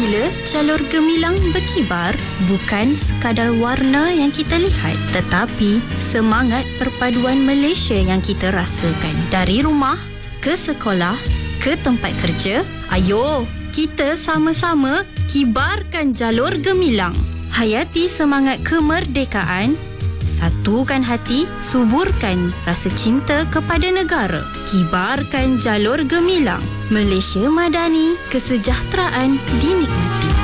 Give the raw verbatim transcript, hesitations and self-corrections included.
Bila jalur gemilang berkibar, bukan sekadar warna yang kita lihat, tetapi semangat perpaduan Malaysia yang kita rasakan. Dari rumah, ke sekolah, ke tempat kerja, ayo, kita sama-sama kibarkan jalur gemilang. Hayati semangat kemerdekaan, satukan hati, suburkan rasa cinta kepada negara. Kibarkan jalur gemilang. Malaysia Madani, kesejahteraan dinikmati.